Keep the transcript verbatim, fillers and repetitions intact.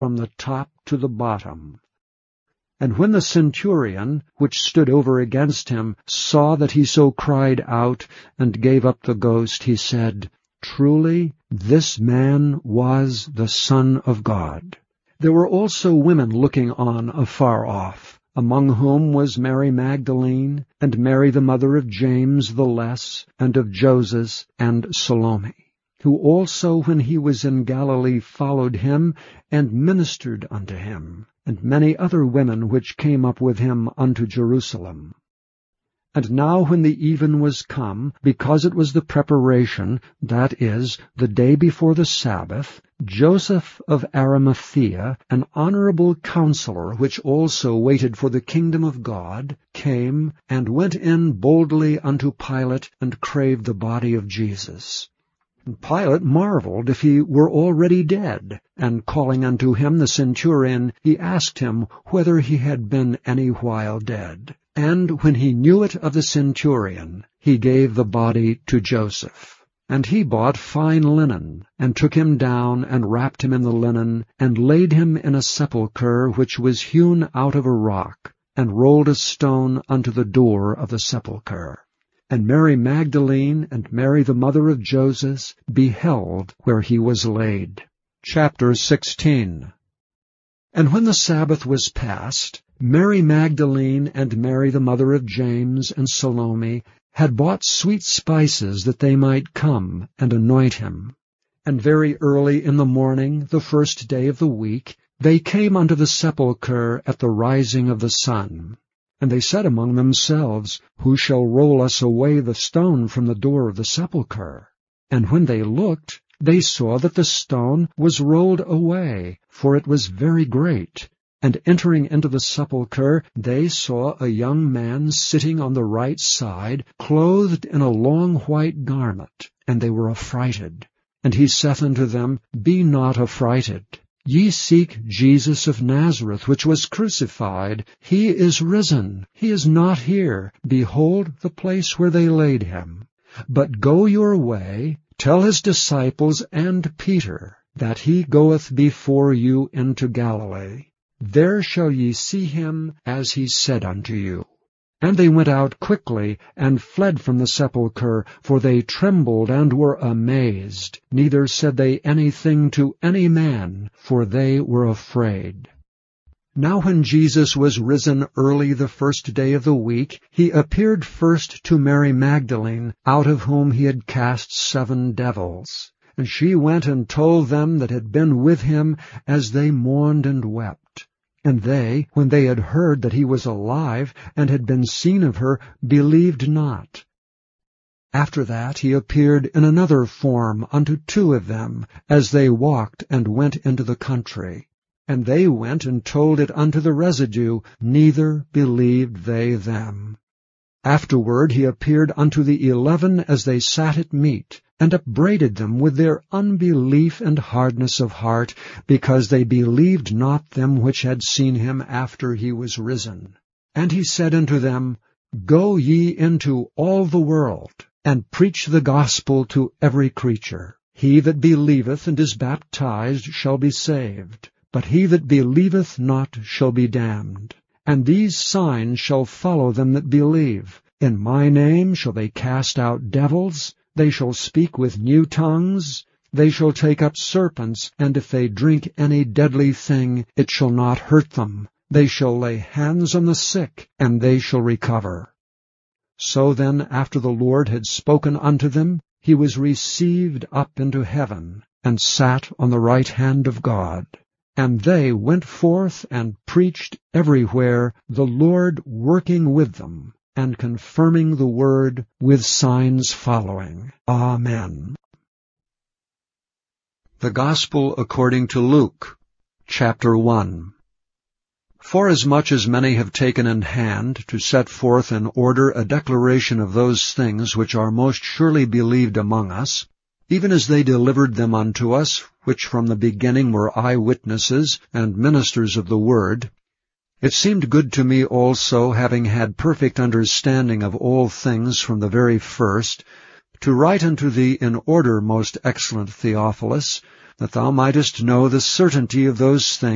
from the top to the bottom. And when the centurion, which stood over against him, saw that he so cried out, and gave up the ghost, he said, Truly, this man was the Son of God. There were also women looking on afar off, among whom was Mary Magdalene, and Mary the mother of James the Less, and of Joses, and Salome, who also, when he was in Galilee, followed him, and ministered unto him, and many other women which came up with him unto Jerusalem. And now when the even was come, because it was the preparation, that is, the day before the Sabbath, Joseph of Arimathea, an honorable counselor, which also waited for the kingdom of God, came, and went in boldly unto Pilate, and craved the body of Jesus. And Pilate marveled if he were already dead, and calling unto him the centurion, he asked him whether he had been any while dead. And when he knew it of the centurion, he gave the body to Joseph. And he bought fine linen, and took him down, and wrapped him in the linen, and laid him in a sepulchre which was hewn out of a rock, and rolled a stone unto the door of the sepulchre. And Mary Magdalene and Mary the mother of Joses beheld where he was laid. Chapter sixteen. And when the Sabbath was past, Mary Magdalene and Mary the mother of James and Salome had bought sweet spices that they might come and anoint him. And very early in the morning, the first day of the week, they came unto the sepulchre at the rising of the sun. And they said among themselves, Who shall roll us away the stone from the door of the sepulchre? And when they looked, they saw that the stone was rolled away, for it was very great. And entering into the sepulchre, they saw a young man sitting on the right side, clothed in a long white garment, and they were affrighted. And he saith unto them, Be not affrighted. Ye seek Jesus of Nazareth, which was crucified. He is risen. He is not here. Behold the place where they laid him. But go your way, tell his disciples and Peter, that he goeth before you into Galilee. There shall ye see him, as he said unto you. And they went out quickly, and fled from the sepulchre, for they trembled and were amazed. Neither said they anything to any man, for they were afraid. Now when Jesus was risen early the first day of the week, he appeared first to Mary Magdalene, out of whom he had cast seven devils. And she went and told them that had been with him, as they mourned and wept. And they, when they had heard that he was alive, and had been seen of her, believed not. After that he appeared in another form unto two of them, as they walked and went into the country. And they went and told it unto the residue, neither believed they them. Afterward he appeared unto the eleven as they sat at meat, and upbraided them with their unbelief and hardness of heart, because they believed not them which had seen him after he was risen. And he said unto them, Go ye into all the world, and preach the gospel to every creature. He that believeth and is baptized shall be saved, but he that believeth not shall be damned. And these signs shall follow them that believe. In my name shall they cast out devils, they shall speak with new tongues, they shall take up serpents, and if they drink any deadly thing, it shall not hurt them. They shall lay hands on the sick, and they shall recover. So then, after the Lord had spoken unto them, he was received up into heaven, and sat on the right hand of God. And they went forth and preached everywhere, the Lord working with them, and confirming the word with signs following. Amen. The Gospel according to Luke, chapter one. Forasmuch as many have taken in hand to set forth in order a declaration of those things which are most surely believed among us, even as they delivered them unto us, which from the beginning were eyewitnesses and ministers of the word, it seemed good to me also, having had perfect understanding of all things from the very first, to write unto thee in order, most excellent Theophilus, that thou mightest know the certainty of those things